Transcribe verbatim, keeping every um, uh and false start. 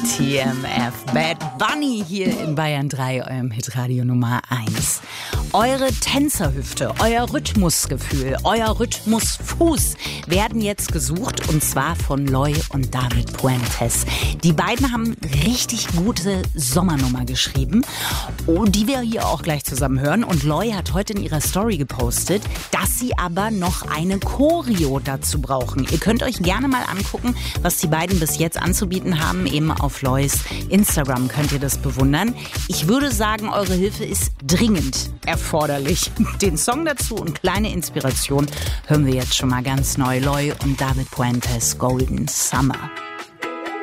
T M F, Bad Bunny hier in Bayern drei, eurem Hitradio Nummer eins. Eure Tänzerhüfte, euer Rhythmusgefühl, euer Rhythmusfuß werden jetzt gesucht, und zwar von Loy und David Puentes. Die beiden haben richtig gute Sommernummer geschrieben, die wir hier auch gleich zusammen hören. Und Loy hat heute in ihrer Story gepostet, dass sie aber noch eine Choreo dazu brauchen. Ihr könnt euch gerne mal angucken, was die beiden bis jetzt anzubieten haben. Eben auf Loys Instagram könnt ihr das bewundern. Ich würde sagen, eure Hilfe ist dringend erforderlich. Den Song dazu und kleine Inspiration hören wir jetzt schon mal ganz neu. Loy und David Puentes, Golden Summer.